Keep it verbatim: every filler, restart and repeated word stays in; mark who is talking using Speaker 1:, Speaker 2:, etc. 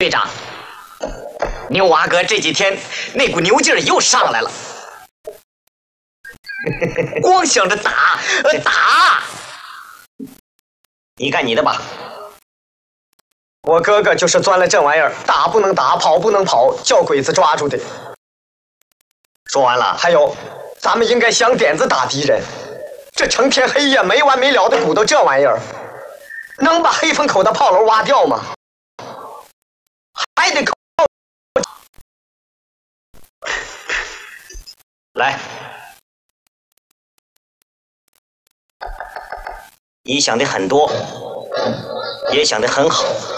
Speaker 1: 队长，牛娃哥这几天那股牛劲儿又上来了，光想着打呃打。你干你的吧。
Speaker 2: 我哥哥就是钻了这玩意儿，打不能打，跑不能跑，叫鬼子抓住的。
Speaker 1: 说完了。
Speaker 2: 还有，咱们应该想点子打敌人。这成天黑夜没完没了的鼓捣这玩意儿，能把黑风口的炮楼挖掉吗？还得靠。
Speaker 1: 来，你想的很多，也想的很好。